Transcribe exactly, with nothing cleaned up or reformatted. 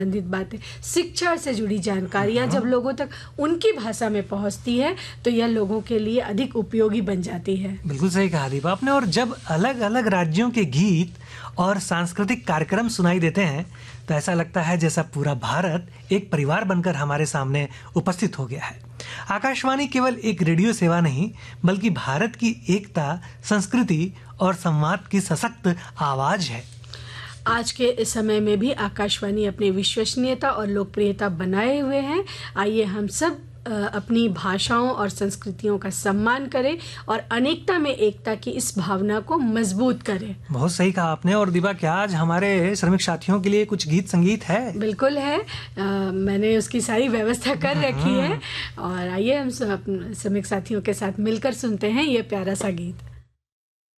संबंधित बातें, शिक्षा से जुड़ी जानकारियाँ जब लोगों तक उनकी भाषा में पहुंचती है तो यह लोगों के लिए अधिक उपयोगी बन जाती है। बिल्कुल सही कहा दीपा आपने। और जब अलग अलग राज्यों के गीत और सांस्कृतिक कार्यक्रम सुनाई देते हैं तो ऐसा लगता है जैसा पूरा भारत एक परिवार बनकर हमारे सामने उपस्थित हो गया है। आकाशवाणी केवल एक रेडियो सेवा नहीं बल्कि भारत की एकता, संस्कृति और संवाद की सशक्त आवाज है। आज के इस समय में भी आकाशवाणी अपनी विश्वसनीयता और लोकप्रियता बनाए हुए हैं। आइए हम सब अपनी भाषाओं और संस्कृतियों का सम्मान करें और अनेकता में एकता की इस भावना को मजबूत करें। बहुत सही कहा आपने। और दीपा, क्या आज हमारे श्रमिक साथियों के लिए कुछ गीत संगीत है? बिल्कुल है। आ, मैंने उसकी सारी व्यवस्था कर रखी है और आइए हम सब श्रमिक साथियों के साथ मिलकर सुनते हैं ये प्यारा सा गीत।